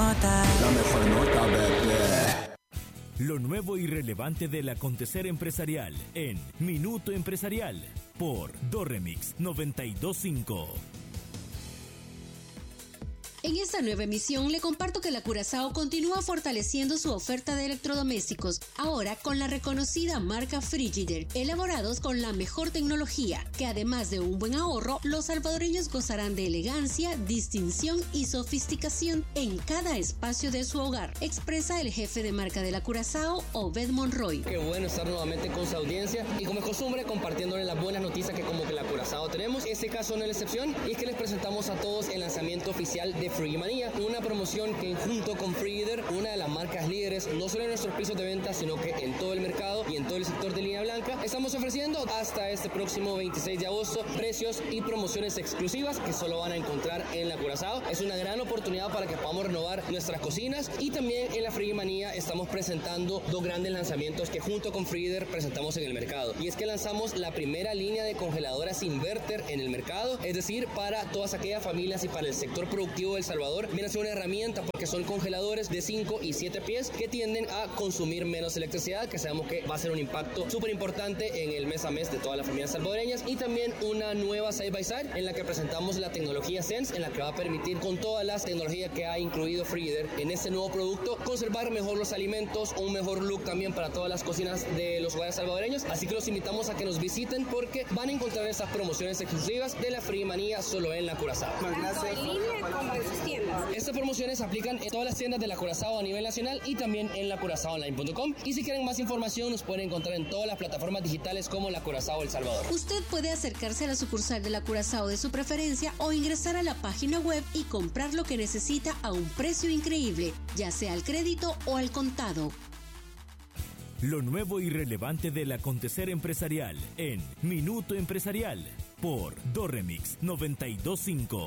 nota. La mejor nota, bebé. Lo nuevo y relevante del acontecer empresarial en Minuto Empresarial por Dorremix 92.5. En esta nueva emisión le comparto que la Curazao continúa fortaleciendo su oferta de electrodomésticos, ahora con la reconocida marca Frigidaire, elaborados con la mejor tecnología, que además de un buen ahorro, los salvadoreños gozarán de elegancia, distinción y sofisticación en cada espacio de su hogar, expresa el jefe de marca de la Curazao, Obed Monroy. Qué bueno estar nuevamente con su audiencia y como es costumbre compartiéndole las buenas noticias que como que la Curazao tenemos. Este caso no es la excepción y es que les presentamos a todos el lanzamiento oficial de Frigimanía, una promoción que junto con Frigidaire, una de las marcas líderes no solo en nuestros pisos de venta, sino que en todo el mercado y en todo el sector de línea blanca, estamos ofreciendo hasta este próximo 26 de agosto precios y promociones exclusivas que solo van a encontrar en la Curazao. Es una gran oportunidad para que podamos renovar nuestras cocinas y también en la Frigimanía estamos presentando dos grandes lanzamientos que junto con Frigidaire presentamos en el mercado. Y es que lanzamos la primera línea de congeladoras inverter en el mercado, es decir, para todas aquellas familias y para el sector productivo del Salvador, viene a ser una herramienta porque son congeladores de 5 y 7 pies que tienden a consumir menos electricidad, que sabemos que va a ser un impacto súper importante en el mes a mes de todas las familias salvadoreñas, y también una nueva side by side en la que presentamos la tecnología Sense, en la que va a permitir con todas las tecnologías que ha incluido Frigidaire en este nuevo producto, conservar mejor los alimentos, un mejor look también para todas las cocinas de los hogares salvadoreños, así que los invitamos a que nos visiten porque van a encontrar estas promociones exclusivas de la Frigimanía solo en la Curazao. Estas promociones se aplican en todas las tiendas de la Curazao a nivel nacional y también en lacurazaoonline.com. Y si quieren más información, nos pueden encontrar en todas las plataformas digitales como la Curazao El Salvador. Usted puede acercarse a la sucursal de la Curazao de su preferencia o ingresar a la página web y comprar lo que necesita a un precio increíble, ya sea al crédito o al contado. Lo nuevo y relevante del acontecer empresarial en Minuto Empresarial por Dorremix 92.5.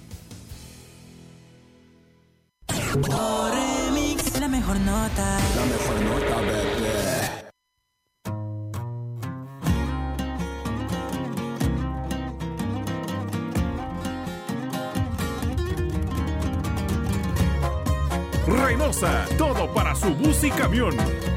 Dorremix, la mejor nota. La mejor nota, bebé. Reynosa, todo para su bus y camión.